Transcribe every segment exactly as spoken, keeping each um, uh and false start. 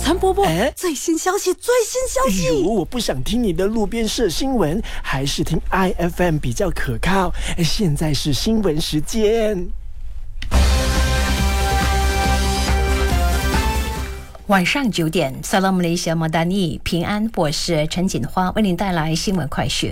陈伯伯， 哎， 最新消息，最新消息！ 哎呦，我不想听你的路边社新闻，还是听 I F M 比较可靠。现在是新闻时间。 晚上九点 Salam Malaysia Madani 平安，我是陈锦花，为您带来新闻快讯。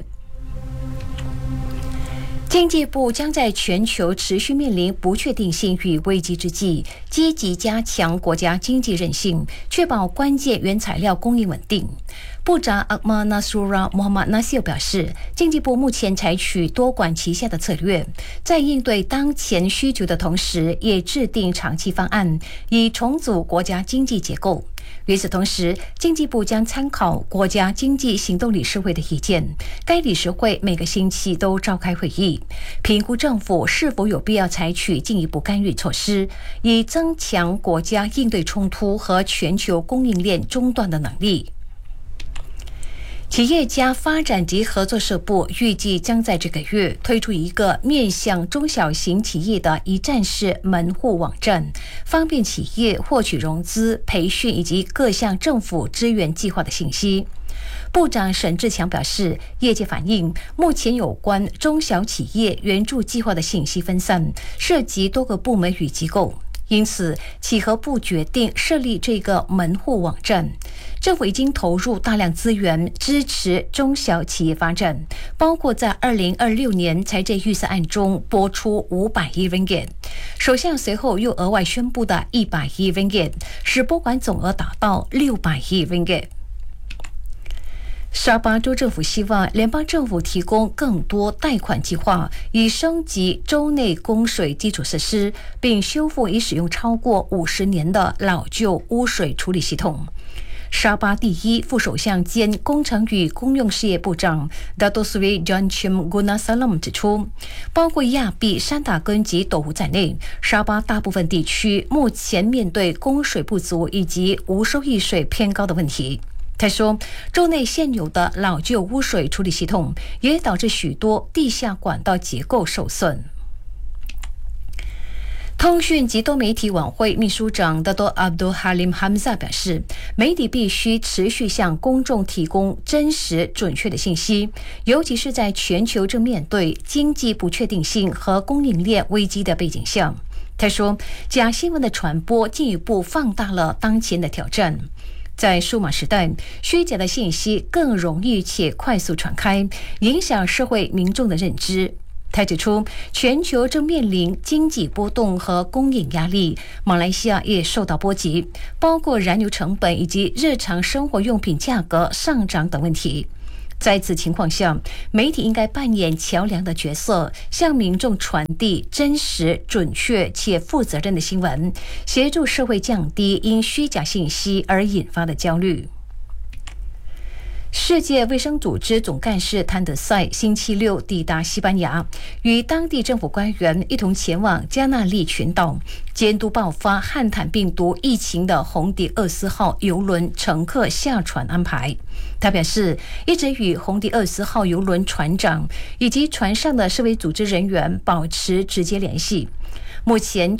经济部将在全球持续面临不确定性与危机之际，积极加强国家经济韧性，确保关键原材料供应稳定。部长 Ahmad Nasrullah Muhammad Nasir 表示，经济部目前采取多管齐下的策略，在应对当前需求的同时，也制定长期方案，以重组国家经济结构。与此同时，经济部将参考国家经济行动理事会的意见，该理事会每个星期都召开会议，评估政府是否有必要采取进一步干预措施，以增强国家应对冲突和全球供应链中断的能力。企业家发展及合作社部预计将在这个月推出一个面向中小型企业的一站式门户网站，方便企业获取融资、培训以及各项政府支援计划的信息。部长沈志强表示，业界反映目前有关中小企业援助计划的信息分散，涉及多个部门与机构。因此，企合部决定设立这个门户网站。政府已经投入大量资源支持中小企业发展，包括在二零二六年财政预算案中拨出五百亿 ringgit， 首相随后又额外宣布的一百亿 ringgit， 使拨款总额达到六百亿 ringgit。沙巴州政府希望联邦政府提供更多贷款计划，以升级州内供水基础设施，并修复已使用超过五十年的老旧污水处理系统。沙巴第一副首相兼工程与公用事业部长 Dato Sri John Chim Gunasalam 指出，包括亚庇、山打根及斗湖在内，沙巴大部分地区目前面对供水不足以及无收益水偏高的问题。他说，州内现有的老旧污水处理系统也导致许多地下管道结构受损。通讯及多媒体晚会秘书长 Dato Abdul Halim Hamzah 表示，媒体必须持续向公众提供真实准确的信息，尤其是在全球正面对经济不确定性和供应链危机的背景下。他说，假新闻的传播进一步放大了当前的挑战。在数码时代，虚假的信息更容易且快速传开，影响社会民众的认知。他指出，全球正面临经济波动和供应压力，马来西亚也受到波及，包括燃油成本以及日常生活用品价格上涨等问题。在此情况下，媒体应该扮演桥梁的角色，向民众传递真实、准确且负责任的新闻，协助社会降低因虚假信息而引发的焦虑。世界卫生组织总干事谭德赛星期六抵达西班牙，与当地政府官员一同前往加那利群岛，监督爆发汉坦病毒疫情的红迪厄斯号邮轮乘客下船安排。他表示，一直与红迪厄斯号邮轮船长以及船上的世卫组织人员保持直接联系。目前